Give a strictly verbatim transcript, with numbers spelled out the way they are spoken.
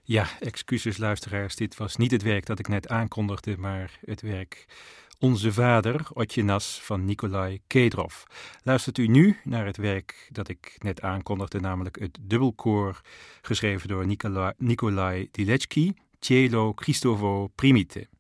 Ja, excuses luisteraars, dit was niet het werk dat ik net aankondigde, maar het werk Onze Vader, Otje Nas van Nikolai Kedrov. Luistert u nu naar het werk dat ik net aankondigde, namelijk het dubbelkoor, geschreven door Nikolai, Nikolai Diletschky, Cielo Cristovo Primite.